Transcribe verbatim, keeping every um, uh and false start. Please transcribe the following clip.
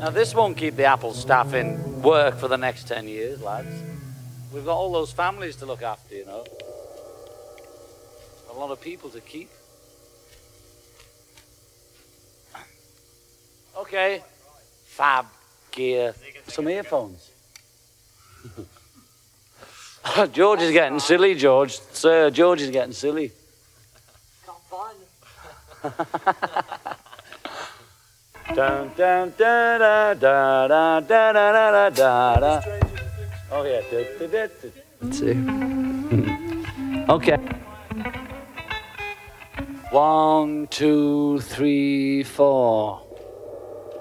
Now, this won't keep the Apple staff in work for the next ten years, lads. We've got all those families to look after, you know. A lot of people to keep. Okay. Fab gear. Some earphones. George is getting silly, George. Sir, George is getting silly. Can't find them. Dun, dun, da, da, da, da, da, da, da, da. Oh, yeah. Da, da, da, da. Let's see. Okay. One, two, three, four.